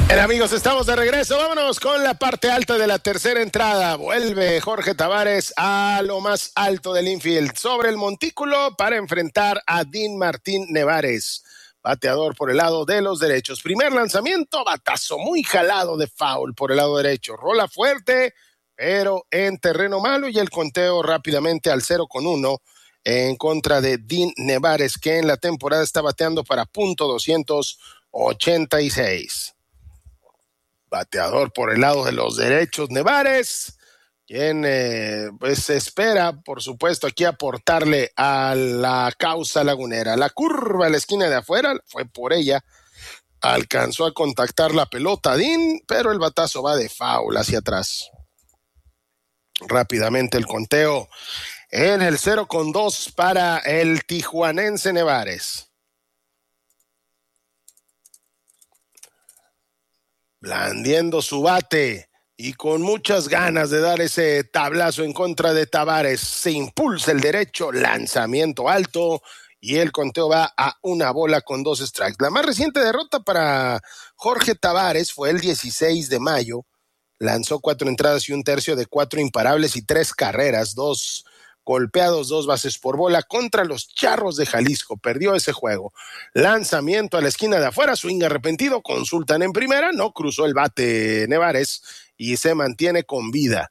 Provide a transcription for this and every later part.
Bien, amigos, estamos de regreso. Vámonos con la parte alta de la tercera entrada. Vuelve Jorge Tabares a lo más alto del infield sobre el montículo para enfrentar a Dean Martín Nevares, bateador por el lado de los derechos. Primer lanzamiento, batazo muy jalado de foul por el lado derecho. Rola fuerte, pero en terreno malo, y el conteo rápidamente al 0-1 en contra de Dean Nevares, que en la temporada está bateando para .286. Bateador por el lado de los derechos, Nevares, quien pues espera, por supuesto, aquí aportarle a la causa lagunera. La curva a la esquina de afuera, fue por ella, alcanzó a contactar la pelota Dean, pero el batazo va de foul hacia atrás. Rápidamente el conteo en el 0-2 para el tijuanense Nevares. Blandiendo su bate y con muchas ganas de dar ese tablazo en contra de Tabares, se impulsa el derecho, lanzamiento alto, y el conteo va a 1 bola con 2 strikes. La más reciente derrota para Jorge Tabares fue el 16 de mayo. Lanzó 4 entradas y 1/3 de 4 imparables y 3 carreras, 2 golpeados, 2 bases por bola contra los Charros de Jalisco. Perdió ese juego. Lanzamiento a la esquina de afuera, swing arrepentido, consultan en primera, no cruzó el bate Nevares y se mantiene con vida.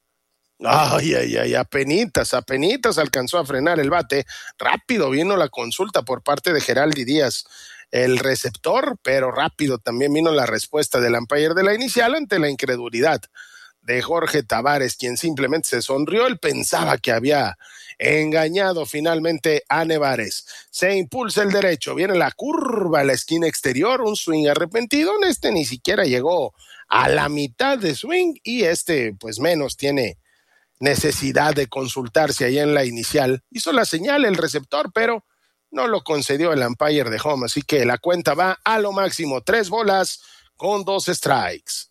Apenitas alcanzó a frenar el bate. Rápido vino la consulta por parte de Geraldi Díaz, el receptor, pero rápido también vino la respuesta del umpire de la inicial ante la incredulidad de Jorge Tabares, quien simplemente se sonrió. Él pensaba que había engañado finalmente a Nevares. Se impulsa el derecho, viene la curva a la esquina exterior, un swing arrepentido. Ni siquiera llegó a la mitad de swing, y pues menos tiene necesidad de consultarse ahí en la inicial. Hizo la señal el receptor, pero no lo concedió el umpire de home, así que la cuenta va a lo máximo, 3 bolas con 2 strikes.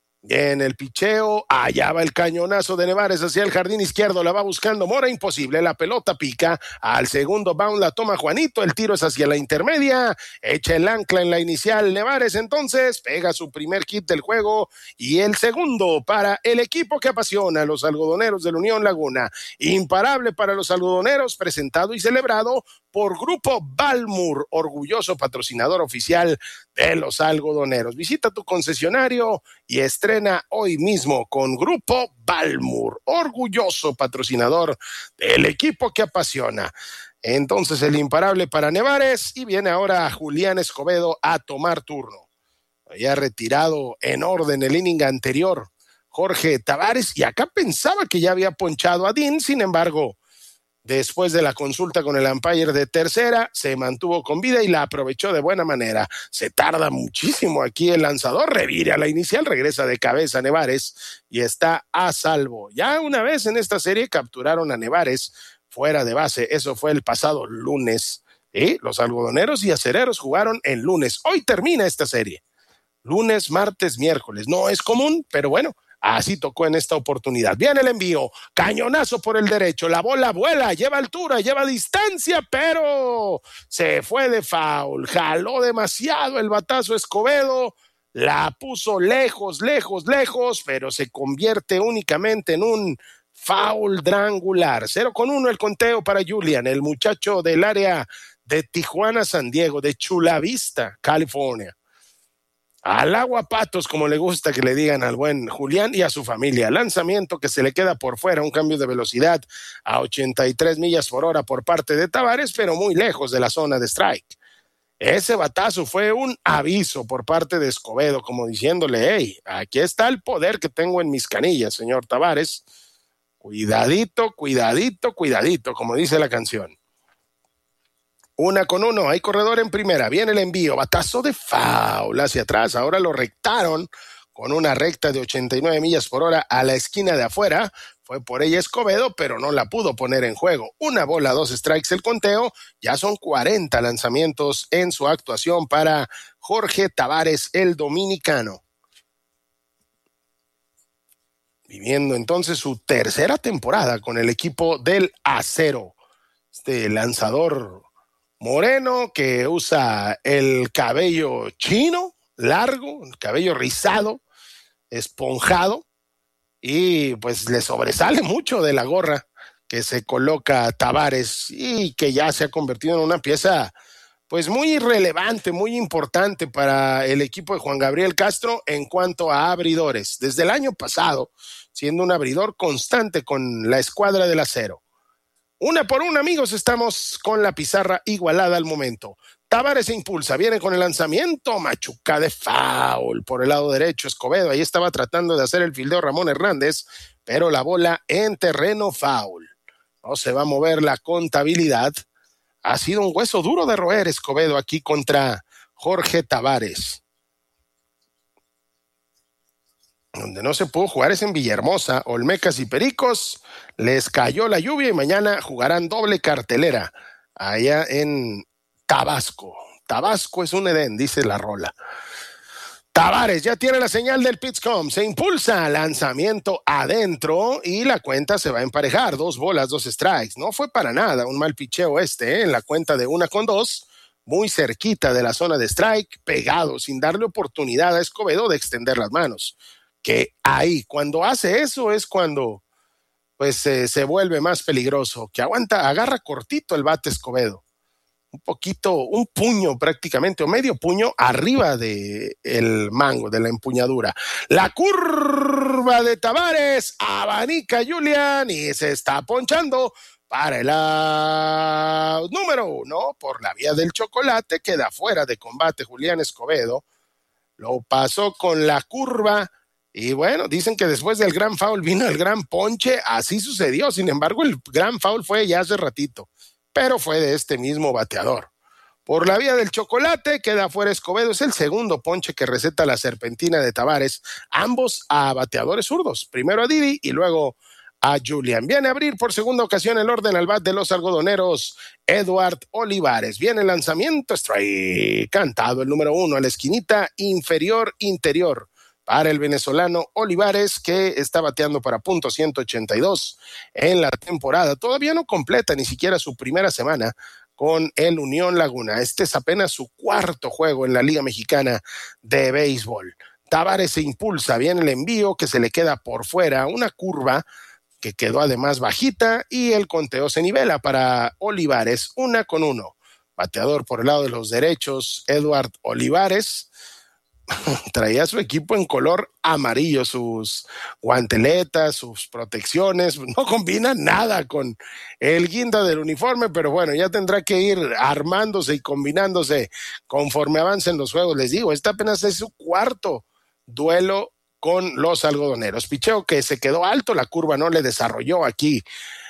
En el picheo, allá va el cañonazo de Nevares hacia el jardín izquierdo, la va buscando Mora, imposible, la pelota pica, al segundo bound la toma Juanito, el tiro es hacia la intermedia, echa el ancla en la inicial Nevares, entonces pega su primer hit del juego y el segundo para el equipo que apasiona a los algodoneros de la Unión Laguna. Imparable para los algodoneros, presentado y celebrado por Grupo Balmur, orgulloso patrocinador oficial de los algodoneros. Visita tu concesionario y estrena hoy mismo con Grupo Balmur, orgulloso patrocinador del equipo que apasiona. Entonces el imparable para Nevares, y viene ahora Julián Escobedo a tomar turno. Había retirado en orden el inning anterior Jorge Tabares, y acá pensaba que ya había ponchado a Dean. Sin embargo, después de la consulta con el umpire de tercera, se mantuvo con vida y la aprovechó de buena manera. Se tarda muchísimo aquí el lanzador, revira la inicial, regresa de cabeza Nevares y está a salvo. Ya una vez en esta serie capturaron a Nevares fuera de base. Eso fue el pasado lunes. Los algodoneros y acereros jugaron el lunes. Hoy termina esta serie. Lunes, martes, miércoles. No es común, pero bueno, así tocó en esta oportunidad. Viene el envío, cañonazo por el derecho, la bola vuela, lleva altura, lleva distancia, pero se fue de foul. Jaló demasiado el batazo Escobedo, la puso lejos, pero se convierte únicamente en un foul drangular. 0-1 el conteo para Julián, el muchacho del área de Tijuana, San Diego, de Chula Vista, California. Al agua patos, como le gusta que le digan al buen Julián, y a su familia. Lanzamiento que se le queda por fuera, un cambio de velocidad a 83 millas por hora por parte de Tabares, pero muy lejos de la zona de strike. Ese batazo fue un aviso por parte de Escobedo, como diciéndole: hey, aquí está el poder que tengo en mis canillas, señor Tabares. Cuidadito, como dice la canción. 1-1, hay corredor en primera, viene el envío, batazo de foul hacia atrás, ahora lo rectaron con una recta de 89 millas por hora a la esquina de afuera. Fue por ella Escobedo, pero no la pudo poner en juego. 1 bola, 2 strikes el conteo, ya son 40 lanzamientos en su actuación para Jorge Tabares, el dominicano. Viviendo entonces su tercera temporada con el equipo del Acero. Lanzador moreno que usa el cabello chino, largo, cabello rizado, esponjado, y pues le sobresale mucho de la gorra que se coloca Tabárez y que ya se ha convertido en una pieza pues muy relevante, muy importante para el equipo de Juan Gabriel Castro en cuanto a abridores. Desde el año pasado, siendo un abridor constante con la escuadra del acero. Una por una, amigos, estamos con la pizarra igualada al momento. Tabárez se impulsa, viene con el lanzamiento, machuca de foul por el lado derecho, Escobedo, ahí estaba tratando de hacer el fildeo Ramón Hernández, pero la bola en terreno foul. No se va a mover la contabilidad. Ha sido un hueso duro de roer Escobedo aquí contra Jorge Tabárez. Donde no se pudo jugar es en Villahermosa. Olmecas y Pericos les cayó la lluvia y mañana jugarán doble cartelera allá en Tabasco. Tabasco es un Edén, dice la rola. Tabárez ya tiene la señal del PITSCOM, se impulsa, lanzamiento adentro y la cuenta se va a emparejar, 2 bolas, 2 strikes. No fue para nada un mal picheo en la cuenta de 1-2, muy cerquita de la zona de strike, pegado, sin darle oportunidad a Escobedo de extender las manos. Que ahí, cuando hace eso es cuando pues se vuelve más peligroso, que agarra cortito el bate Escobedo. Un poquito, un puño prácticamente, o medio puño arriba de el mango, de la empuñadura. La curva de Tabárez, abanica Julián y se está ponchando para el out número 1 por la vía del chocolate. Queda fuera de combate Julián Escobedo. Lo pasó con la curva. Y bueno, dicen que después del gran foul vino el gran ponche. Así sucedió. Sin embargo, el gran foul fue ya hace ratito, pero fue de este mismo bateador. Por la vía del chocolate queda fuera Escobedo. Es el segundo ponche que receta la serpentina de Tabárez, ambos a bateadores zurdos. Primero a Didi y luego a Julián. Viene a abrir por segunda ocasión el orden al bat de los algodoneros, Eduard Olivares. Viene el lanzamiento, strike, cantado el número 1 a la esquinita inferior-interior para el venezolano Olivares, que está bateando para .182 en la temporada. Todavía no completa ni siquiera su primera semana con el Unión Laguna. Este es apenas su cuarto juego en la Liga Mexicana de Béisbol. Tabárez se impulsa, viene el envío que se le queda por fuera, una curva que quedó además bajita y el conteo se nivela para Olivares, 1-1. Bateador por el lado de los derechos, Eduard Olivares. Traía su equipo en color amarillo, sus guanteletas, sus protecciones, no combina nada con el guinda del uniforme, pero bueno, ya tendrá que ir armándose y combinándose conforme avancen los juegos. Les digo, este apenas es su cuarto duelo con los algodoneros. Picheo que se quedó alto, la curva no le desarrolló aquí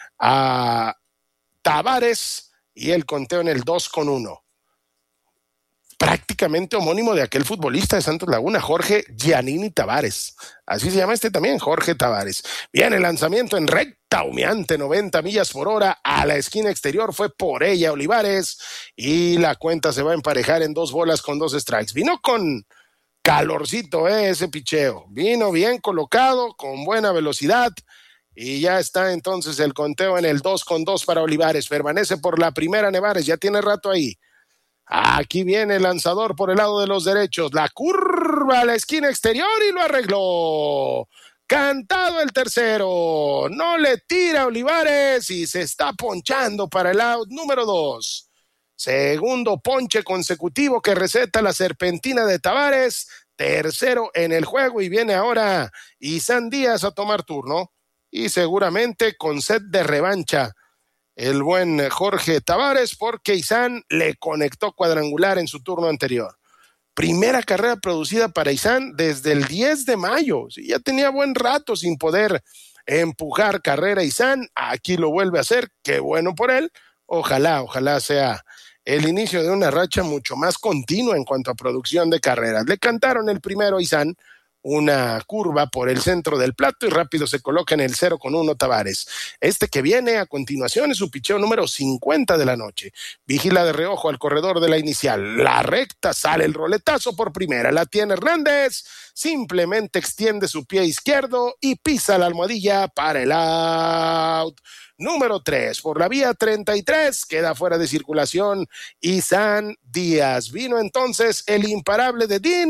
a Tabárez y el conteo en el 2-1. Prácticamente homónimo de aquel futbolista de Santos Laguna, Jorge Giannini Tabárez. Así se llama este también, Jorge Tabárez. Viene el lanzamiento en recta humeante, 90 millas por hora a la esquina exterior, fue por ella Olivares y la cuenta se va a emparejar en 2 bolas con 2 strikes. Vino con calorcito ese picheo, vino bien colocado, con buena velocidad. Y ya está entonces el conteo en el 2-2 para Olivares. Permanece por la primera Nevares, ya tiene rato ahí. Aquí viene el lanzador por el lado de los derechos. La curva a la esquina exterior y lo arregló. Cantado el tercero. No le tira Olivares y se está ponchando para el out número 2. Segundo ponche consecutivo que receta la serpentina de Tabárez. Tercero en el juego y viene ahora Isan Díaz a tomar turno. Y seguramente con sed de revancha el buen Jorge Tabárez, porque Isan le conectó cuadrangular en su turno anterior. Primera carrera producida para Isan desde el 10 de mayo. Ya tenía buen rato sin poder empujar carrera Isan. Aquí lo vuelve a hacer. Qué bueno por él. Ojalá sea el inicio de una racha mucho más continua en cuanto a producción de carreras. Le cantaron el primero a Isan, una curva por el centro del plato y rápido se coloca en el 0-1 Tabárez. Este que viene a continuación es su picheo número 50 de la noche. Vigila de reojo al corredor de la inicial. La recta, sale el roletazo por primera. La tiene Hernández. Simplemente extiende su pie izquierdo y pisa la almohadilla para el out. Número 3, por la vía 33, queda fuera de circulación Isan Díaz. Vino entonces el imparable de Dean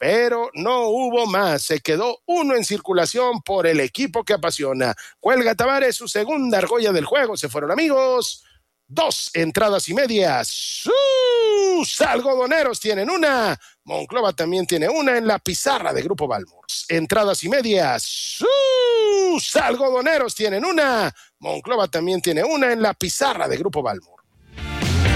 pero no hubo más. Se quedó uno en circulación por el equipo que apasiona. Cuelga Tavares su segunda argolla del juego. Se fueron, amigos. 2 entradas y medias. ¡Sus! Algodoneros tienen una. Monclova también tiene una en la pizarra de Grupo Balmor. Entradas y medias. ¡Sus! Algodoneros tienen una. Monclova también tiene una en la pizarra de Grupo Balmor.